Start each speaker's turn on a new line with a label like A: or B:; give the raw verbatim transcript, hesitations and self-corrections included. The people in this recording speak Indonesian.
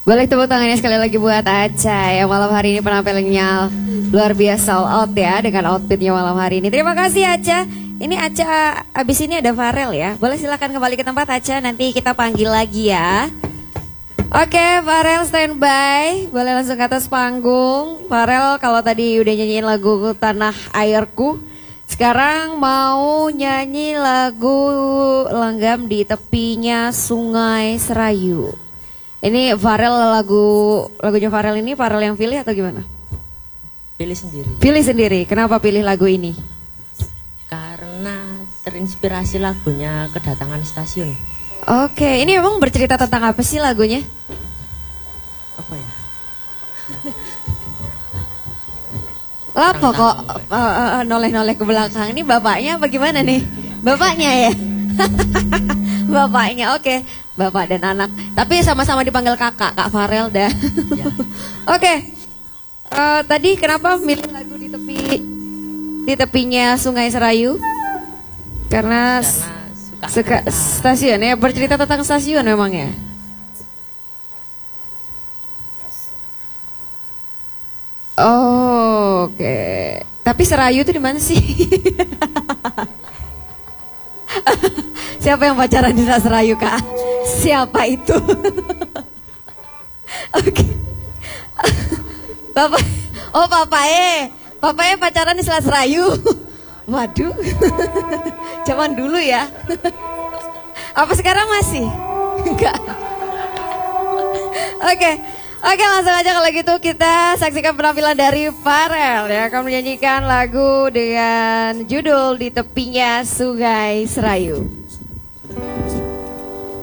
A: Boleh tepuk tangannya sekali lagi buat Aca yang malam hari ini penampilannya luar biasa all out ya dengan outfitnya malam hari ini. Terima kasih Aca. Ini Aca, abis ini ada Farel ya. Boleh silakan kembali ke tempat Aca, nanti kita panggil lagi ya. Oke, Farel standby. Boleh langsung ke atas panggung. Farel kalau tadi udah nyanyiin lagu Tanah Airku, sekarang mau nyanyi lagu Langgam di Tepinya Sungai Serayu. Ini Farel lagu lagunya Farel ini Farel yang pilih atau gimana?
B: Pilih sendiri.
A: Pilih sendiri. Kenapa pilih lagu ini?
B: Karena terinspirasi lagunya Kedatangan Stasiun.
A: Oke, ini memang bercerita tentang apa sih lagunya?
B: Apa ya?
A: Apa kok uh, uh, noleh-noleh ke belakang? Ini bapaknya apa gimana nih? Bapaknya ya? Bapaknya, oke. Bapak dan anak. Tapi sama-sama dipanggil kakak, Kak Farel dah. Ya. Oke. Uh, tadi kenapa milih lagu di tepi di tepinya Sungai Serayu? Karena, Karena suka, suka stasiun ya, bercerita tentang stasiun memang ya. Oh, oke. Okay. Tapi Serayu itu di mana sih? Siapa yang pacaran di Serayu, Kak? Siapa itu? Oke. Okay. Bapak, oh Papa E, Papa E pacaran di Selat Serayu. Waduh, zaman dulu ya. Apa sekarang masih? Enggak. Oke, okay. Oke okay, langsung aja kalau gitu kita saksikan penampilan dari Farel yang akan menyanyikan lagu dengan judul Di Tepinya Sungai Serayu.